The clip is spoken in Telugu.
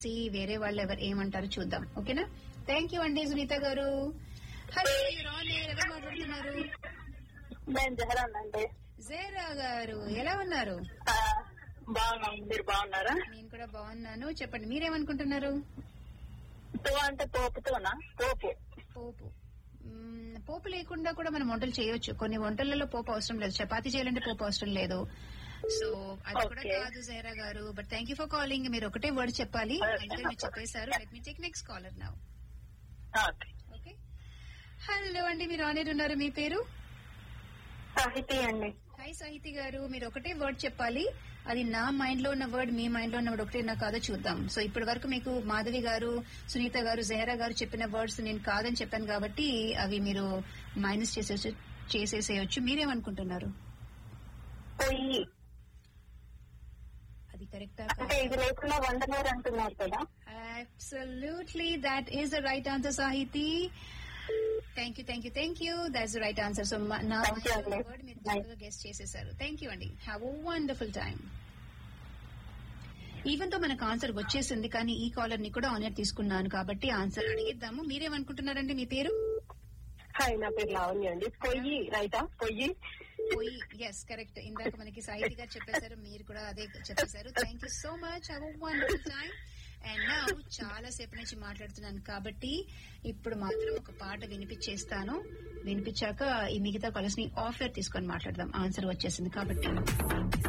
వేరే వాళ్ళు ఎవరు ఏమంటారో చూద్దాం. ఓకేనా? థ్యాంక్ యూ అండి సునీత గారు. హలో, ఎవరు మాట్లాడుతున్నారు? నేను జహరానండి. జహరా గారు ఎలా ఉన్నారు? బాగున్నాం, మీరు బాగున్నారా? నేను కూడా బాగున్నాను. చెప్పండి, మీరేమనుకుంటున్నారు? తో అంటే పోపుతోనా? పోపు పోపు. పోపు లేకుండా కూడా మనం వంటలు చేయొచ్చు. కొన్ని వంటలలో పోపు అవసరం లేదు. చపాతీ చేయాలంటే పోపు అవసరం లేదు. సో అది కూడా కాదు జహరా గారు. But thank you for calling. మీరు ఒకటే వర్డ్ చెప్పాలి, అందుకే మీరు చెప్పేశారు. Let me take next caller now. Okay. Hello అండి, మీరు ఆన్ ఉన్నారు. మీ పేరు? సాహితి అండి. హాయ్ సాహితి గారు, మీరు ఒకటే వర్డ్ చెప్పాలి. అది నా మైండ్ లో ఉన్న వర్డ్, మీ మైండ్ లో ఉన్న వర్డ్ ఒకటే కాదో చూద్దాం. సో ఇప్పటి వరకు మీకు మాధవి గారు, సునీత గారు, జహరా గారు చెప్పిన వర్డ్స్ నేను కాదని చెప్పాను కాబట్టి అవి మీరు మైనస్ చేసేసేయచ్చు. మీరేమనుకుంటున్నారు? పొయ్యి. అది కరెక్టా? అంటే ఇది లేకుండా వండలేరు అంటున్నారు కదా. Absolutely, that is the right answer Sahiti. Thank you. That's the right answer. So నా వర్డ్ మీరు బాగా గెస్ట్ చేసేసారు. థ్యాంక్ యూ అండి. Have a wonderful time. Even తో మనకు ఆన్సర్ వచ్చేసింది, కానీ ఈ కాలర్ ని కూడా ఆనర్ తీసుకున్నాను కాబట్టి ఆన్సర్ అడిగిద్దాము. మీరేమనుకుంటున్నారండి? మీ పేరు? హాయ్, నా పేరు లావణ్య అండి. పొయ్యి రైటా? పొయ్యి. Yes, correct. ఇందాక మనకి సాహితి గారు చెప్పేశారు, మీరు కూడా అదే చెప్పేశారు. Thank you so much. Have a wonderful time. And నా చాలా సేపు నుంచి మాట్లాడుతున్నాను కాబట్టి ఇప్పుడు మాత్రం ఒక పాట వినిపించేస్తాను. వినిపించాక ఈ మిగతా కాలర్స్ ని ఆఫర్ తీసుకొని మాట్లాడదాం. ఆన్సర్ వచ్చేసింది కాబట్టి.